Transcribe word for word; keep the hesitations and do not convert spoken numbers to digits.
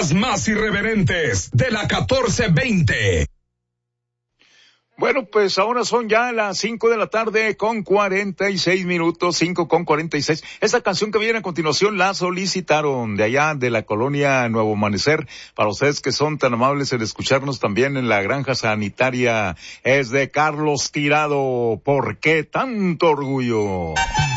las más irreverentes de la catorce veinte. Bueno, pues ahora son ya las cinco de la tarde con cuarenta y seis minutos, cinco con cuarenta y seis. Esta canción que viene a continuación la solicitaron de allá de la colonia Nuevo Amanecer. Para ustedes que son tan amables en escucharnos también en la granja sanitaria, es de Carlos Tirado. ¿Por qué tanto orgullo?